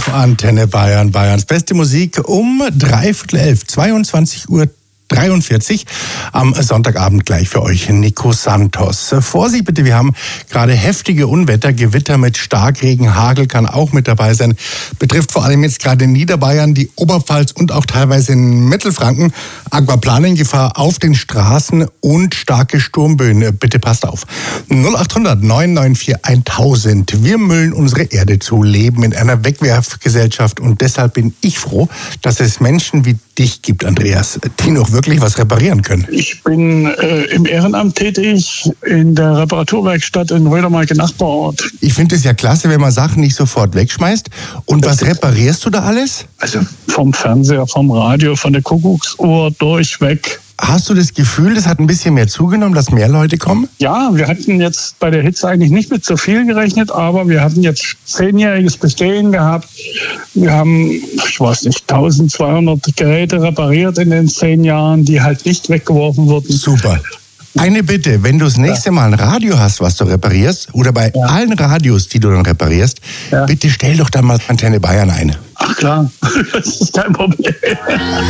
auf Antenne Bayern, Bayerns beste Musik um 11:45, 22:43 am Sonntagabend gleich für euch Nico Santos. Vorsicht bitte, wir haben gerade heftige Unwetter, Gewitter mit Starkregen, Hagel kann auch mit dabei sein. Betrifft vor allem jetzt gerade Niederbayern, die Oberpfalz und auch teilweise in Mittelfranken. Aquaplanengefahr auf den Straßen und starke Sturmböen. Bitte passt auf. 0800 994 1000. Wir müllen unsere Erde zu, leben in einer Wegwerfgesellschaft und deshalb bin ich froh, dass es Menschen wie dich gibt, Andreas, die noch wirklich was reparieren können. Ich bin im Ehrenamt tätig in der Reparaturwerkstatt in Rödermark, Nachbarort. Ich finde es ja klasse, wenn man Sachen nicht sofort wegschmeißt. Und was reparierst du da alles? Also vom Fernseher, vom Radio, von der Kuckucksuhr durchweg. Hast du das Gefühl, das hat ein bisschen mehr zugenommen, dass mehr Leute kommen? Ja, wir hatten jetzt bei der Hitze eigentlich nicht mit so viel gerechnet, aber wir hatten jetzt 10-jähriges Bestehen gehabt. Wir haben, ich weiß nicht, 1200 Geräte repariert in den 10 Jahren, die halt nicht weggeworfen wurden. Super. Eine Bitte, wenn du das nächste Mal ein Radio hast, was du reparierst, oder bei allen Radios, die du dann reparierst, bitte stell doch da mal Antenne Bayern ein. Ach klar, das ist kein Problem.